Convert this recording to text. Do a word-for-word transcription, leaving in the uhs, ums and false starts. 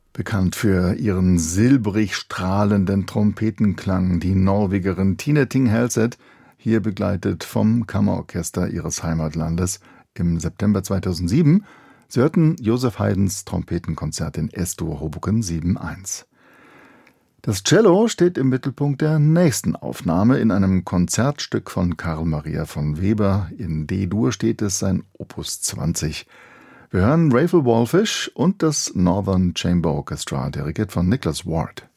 Bekannt für ihren silbrig strahlenden Trompetenklang, die Norwegerin Tine Ting Helseth, hier begleitet vom Kammerorchester ihres Heimatlandes im September zweitausendsieben. Sie hörten Joseph Haydns Trompetenkonzert in S-Dur Hoboken sieben eins. Das Cello steht im Mittelpunkt der nächsten Aufnahme. In einem Konzertstück von Carl Maria von Weber in D-Dur steht es, sein Opus zwanzig. Wir hören Raphael Wallfisch und das Northern Chamber Orchestra, dirigiert von Nicholas Ward.